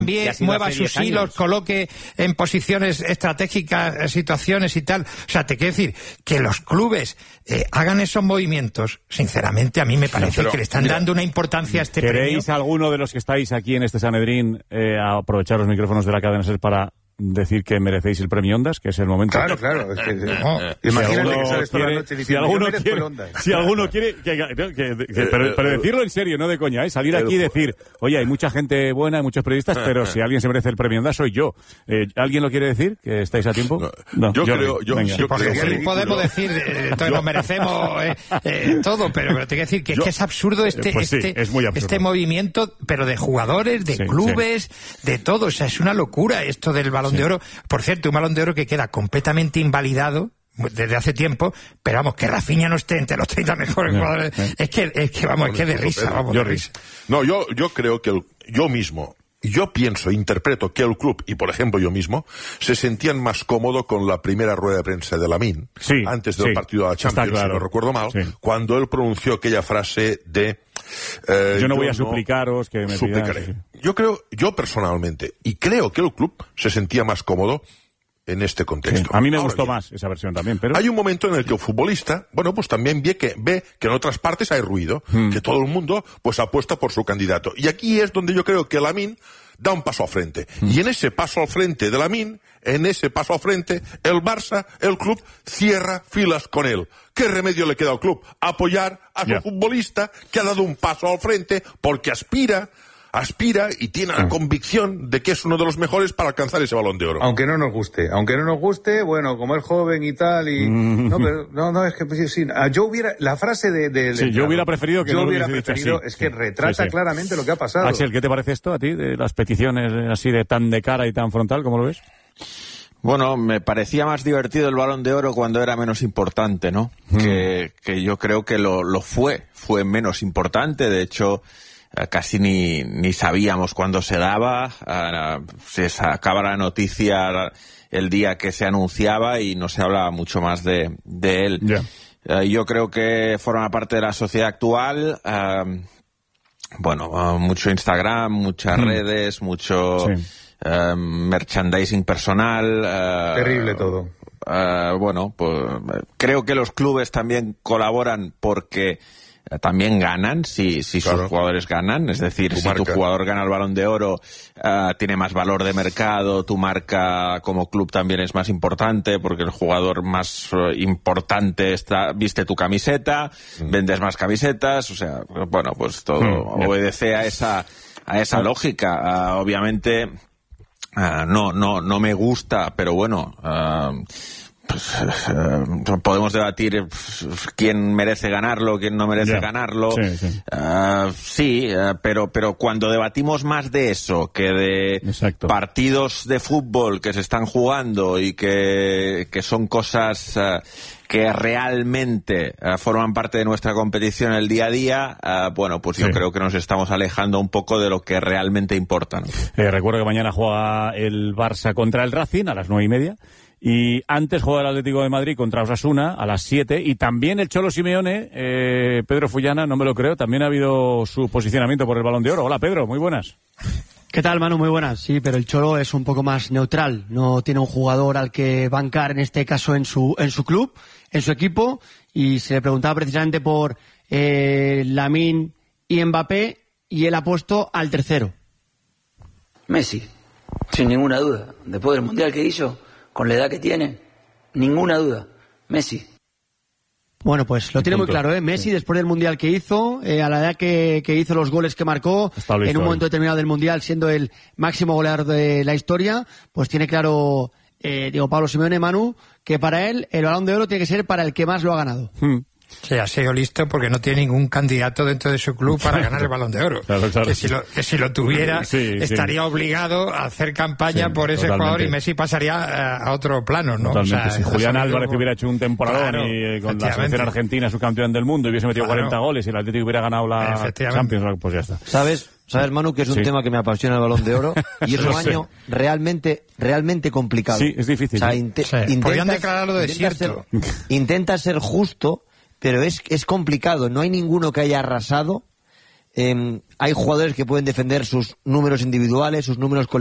También mueva sus hilos, coloque en posiciones estratégicas situaciones y tal. O sea, te quiero decir que los clubes hagan esos movimientos. Sinceramente, a mí me parece que le están dando una importancia a este premio. ¿Queréis alguno de los que estáis aquí en este Sanedrín a aprovechar los micrófonos de la cadena SER para decir que merecéis el premio Ondas, que es el momento? Claro. Es que, imagínate que sales toda la noche diciendo, si alguno quiere, pero decirlo en serio, no de coña, salir aquí y decir, oye, hay mucha gente buena, hay muchos periodistas, pero si alguien se merece el premio Ondas, soy yo. ¿Alguien lo quiere decir? ¿Que estáis a tiempo? No, yo creo podemos decir, entonces nos merecemos todo, pero te quiero decir que es absurdo es muy absurdo. Este movimiento, pero de jugadores, de clubes, de todo. O sea, es una locura esto del Balón de Oro. Por cierto, un Balón de Oro que queda completamente invalidado desde hace tiempo, pero vamos, que Rafinha no esté entre los 30 mejores jugadores. Es que de risa, vamos, de risa. No, yo creo que yo interpreto que el club, y por ejemplo yo mismo, se sentían más cómodo con la primera rueda de prensa de Lamine, antes del partido de la Champions, si no recuerdo mal, cuando él pronunció aquella frase de... yo no voy a suplicaros que me suplicaré. Yo personalmente, y creo que el club se sentía más cómodo en este contexto. A mí me gustó más esa versión también, pero... Hay un momento en el que el futbolista, pues también ve que en otras partes hay ruido, que todo el mundo pues apuesta por su candidato. Y aquí es donde yo creo que Lamine da un paso al frente. Y en ese paso al frente de Lamine, el Barça, el club, cierra filas con él. ¿Qué remedio le queda al club? Apoyar a su futbolista que ha dado un paso al frente porque aspira y tiene la convicción de que es uno de los mejores para alcanzar ese Balón de Oro. Aunque no nos guste, bueno, como es joven y tal, y... No, es que sí, yo hubiera... La frase yo hubiera preferido que no lo hubiese dicho así. Es que retrata claramente lo que ha pasado. Axel, ¿qué te parece esto a ti, de las peticiones así de tan de cara y tan frontal, cómo lo ves? Bueno, me parecía más divertido el Balón de Oro cuando era menos importante, ¿no? Que yo creo que lo fue menos importante, de hecho... Casi ni sabíamos cuándo se daba, se sacaba la noticia el día que se anunciaba y no se hablaba mucho más de él. Yo creo que forma parte de la sociedad actual, mucho Instagram, muchas redes, mucho merchandising personal. Terrible todo. Pues creo que los clubes también colaboran porque... también ganan si sus jugadores ganan, es decir, si tu jugador gana el Balón de Oro, tiene más valor de mercado, tu marca como club también es más importante porque el jugador más importante viste tu camiseta, vendes más camisetas, o sea, pues todo obedece a esa lógica. Obviamente no me gusta, pero bueno, podemos debatir quién merece ganarlo, quién no merece ganarlo. Pero cuando debatimos más de eso que de partidos de fútbol que se están jugando y que son cosas que realmente forman parte de nuestra competición el día a día, yo creo que nos estamos alejando un poco de lo que realmente importa, ¿no? Recuerdo que mañana juega el Barça contra el Racing a las 9:30. Y antes juega el Atlético de Madrid contra Osasuna a las 7. Y también el Cholo Simeone, Pedro Fullana, no me lo creo, también ha habido su posicionamiento por el Balón de Oro. Hola, Pedro, muy buenas. ¿Qué tal, Manu? Muy buenas. Sí, pero el Cholo es un poco más neutral. No tiene un jugador al que bancar, en este caso en su club, en su equipo. Y se le preguntaba precisamente por Lamine y Mbappé, y él ha puesto al tercero. Messi, sin ninguna duda. Después del Mundial que hizo... con la edad que tiene, ninguna duda, Messi. Bueno, pues lo tiene muy claro, Messi, después del Mundial que hizo, a la edad que hizo, los goles que marcó, en un momento determinado del Mundial, siendo el máximo goleador de la historia, pues tiene claro, Pablo Simeone, Manu, que para él el Balón de Oro tiene que ser para el que más lo ha ganado. Sí, ha sido listo porque no tiene ningún candidato dentro de su club para ganar el Balón de Oro. Claro. Que si lo tuviera, estaría obligado a hacer campaña por ese jugador, y Messi pasaría a otro plano, ¿no? O sea, si Julián Álvarez hubiera hecho un temporadón y con la selección argentina, su campeón del mundo, y hubiese metido 40 goles y el Atlético hubiera ganado la Champions, pues ya está. ¿Sabes, Manu, que es un tema que me apasiona el Balón de Oro? Y es un año realmente complicado. Sí, es difícil. O sea, podrían declararlo desierto. Intenta ser justo, pero es complicado. No hay ninguno que haya arrasado hay jugadores que pueden defender sus números individuales, sus números colectivos.